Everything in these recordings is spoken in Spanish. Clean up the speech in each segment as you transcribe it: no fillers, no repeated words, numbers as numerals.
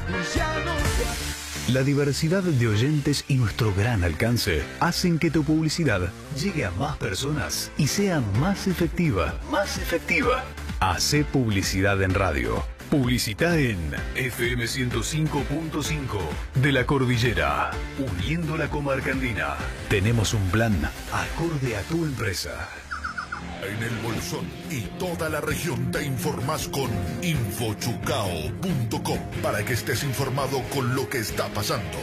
La diversidad de oyentes y nuestro gran alcance hacen que tu publicidad llegue a más personas y sea más efectiva. Hacé publicidad en radio. Publicita en FM 105.5 de la Cordillera, uniendo la comarca andina. Tenemos un plan acorde a tu empresa. En el Bolsón y toda la región te informás con infochucao.com para que estés informado con lo que está pasando.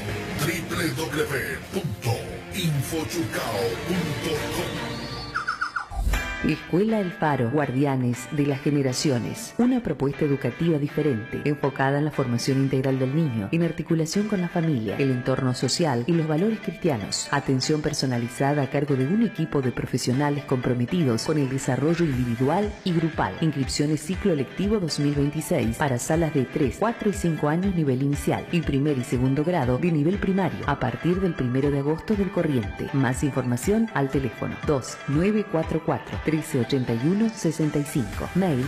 www.infochucao.com. Escuela El Faro, Guardianes de las Generaciones. Una propuesta educativa diferente, enfocada en la formación integral del niño, en articulación con la familia, el entorno social y los valores cristianos. Atención personalizada a cargo de un equipo de profesionales comprometidos con el desarrollo individual y grupal. Inscripciones ciclo lectivo 2026 para salas de 3, 4 y 5 años nivel inicial y primer y segundo grado de nivel primario a partir del 1 de agosto del corriente. Más información al teléfono 2944-1381-65. Mail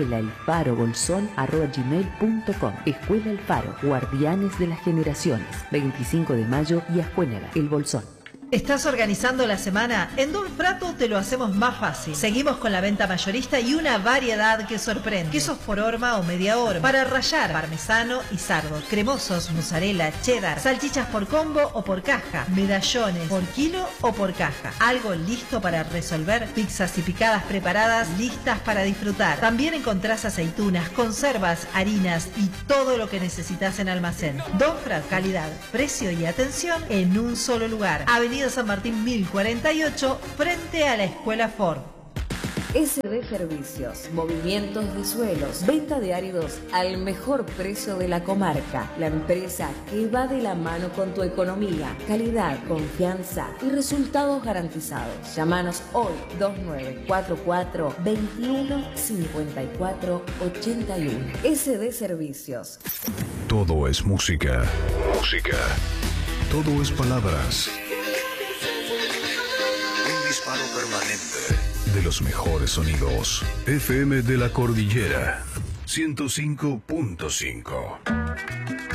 escuelaelfarobolsón@gmail.com. Escuela El Faro, Guardianes de las Generaciones. 25 de mayo y Ascuénaga, El Bolsón. ¿Estás organizando la semana? En Don Prato te lo hacemos más fácil. Seguimos con la venta mayorista y una variedad que sorprende. Quesos por horma o media horma, para rallar, parmesano y sardo, cremosos, mozzarella, cheddar, salchichas por combo o por caja, medallones por kilo o por caja. Algo listo para resolver, pizzas y picadas preparadas, listas para disfrutar. También encontrás aceitunas, conservas, harinas y todo lo que necesitas en almacén. Don Prato, calidad, precio y atención en un solo lugar. Avenida San Martín 1048, frente a la Escuela Ford. SD Servicios, movimientos de suelos, venta de áridos al mejor precio de la comarca. La empresa que va de la mano con tu economía, calidad, confianza y resultados garantizados. Llámanos hoy 2944 21 54 81. SD Servicios. Todo es música. Todo es palabras. Un disparo permanente de los mejores sonidos. FM de la Cordillera 105.5.